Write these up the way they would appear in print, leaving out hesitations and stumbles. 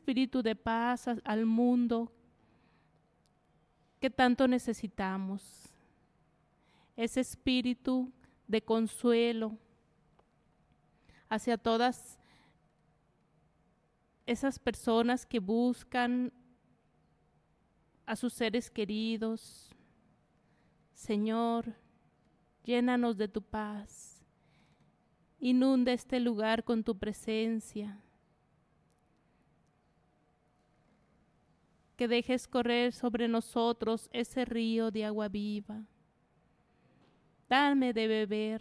espíritu de paz al mundo que tanto necesitamos. Ese espíritu de consuelo hacia todas esas personas que buscan a sus seres queridos. Señor, llénanos de tu paz. Inunda este lugar con tu presencia. Que dejes correr sobre nosotros ese río de agua viva. Dame de beber.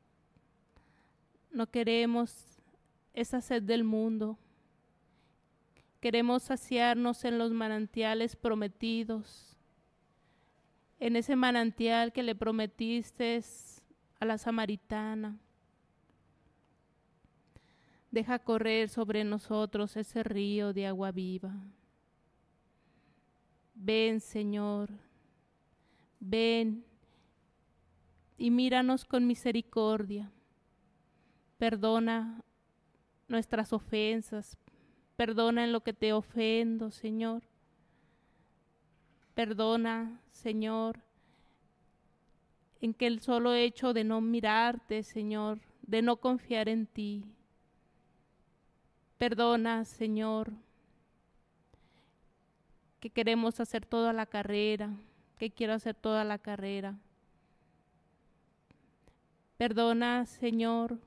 No queremos esa sed del mundo. Queremos saciarnos en los manantiales prometidos. En ese manantial que le prometiste a la samaritana. Deja correr sobre nosotros ese río de agua viva. Ven, Señor, ven y míranos con misericordia. Perdona nuestras ofensas. Perdona en lo que te ofendo, Señor. Perdona, Señor, en que el solo hecho de no mirarte, Señor, de no confiar en ti. Perdona, Señor, que queremos hacer toda la carrera, que quiero hacer toda la carrera. Perdona, Señor,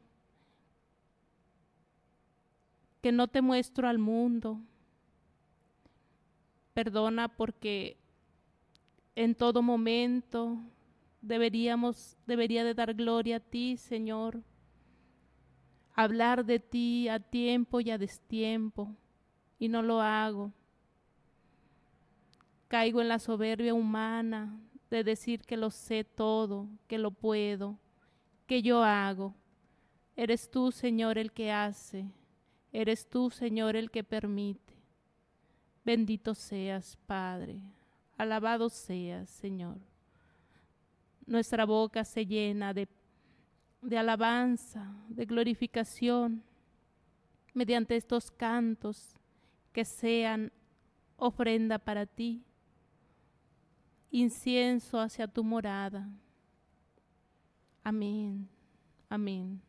que no te muestro al mundo. Perdona porque en todo momento debería de dar gloria a ti, Señor. Hablar de ti a tiempo y a destiempo, y no lo hago. Caigo en la soberbia humana de decir que lo sé todo, que lo puedo, que yo hago. Eres tú, Señor, el que hace. Eres tú, Señor, el que permite. Bendito seas, Padre. Alabado seas, Señor. Nuestra boca se llena de alabanza, de glorificación, mediante estos cantos que sean ofrenda para ti, incienso hacia tu morada. Amén. Amén.